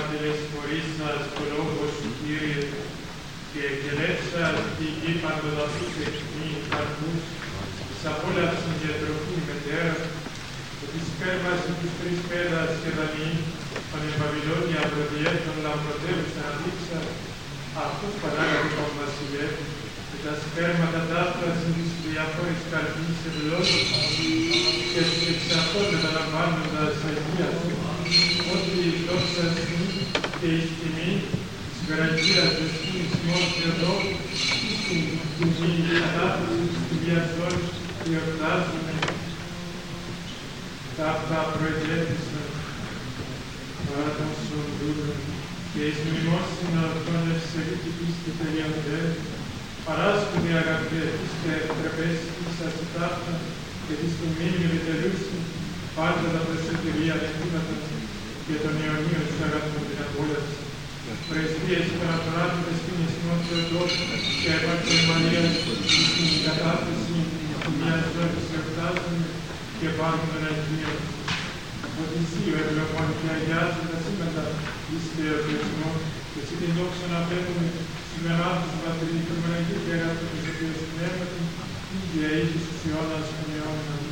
τελεσφορήσας το λόγο σου, Κύριε, και εκελεύσας την γη παντοδαφούς εχθνήν καρπούς, της απόλαυσιν διατροφή μετέρα, ότι σπέρβασιν τους τρεις πέδας και δανείν, τον Βαβυλώνια προδιέτων λαμπροτεύουσα αδείξα, αυτός παράγαγε τον βασιλεύ, και τα σπέρματα τάφρασιν της διαφόρης καρπής ευλόγωσαν, και τους εξ αυτών μεταλαμβάνοντας αγίας, ότι η δόξα σου και η τιμή της γραφείας δεσποίνης ημών Θεοδόρου, στην τιμή κατάσταση της τιμίας δόρου, εορτάζουμε, τα αυτά προετέθησαν παρά των σωρδούλων, και εις μνημόσυν αυτών ευσεβήτη πίστη τελειοντέ, παράσκουδη αγαπητέ πίστε επιτρεπέσεις ίσας ταύτα, και της του μήνυου επιτελούσιν, πάντα τα προσωτηρία νεκούματα, και των αιωνίων της αγαθών την απόλαυση. Πρεσβείες παραπράτητες στην Ισμόν Θεοδόρου, και έπαρχε Μαρίας, στην κατάθεση μιας δόκης εορτάζουμε, και πάνω των Αγίων. Ότι εσύ ο ευλογών και αγιάζει τα σήματα εις θεοτεσμό, και εσύ την δόξα να πέτουμε στους μεμάτους του πατρίδικου Παναγίου και αγαθού της οποίας πνεύματι, ίδια ίσως τους αιώνας των αιώνων.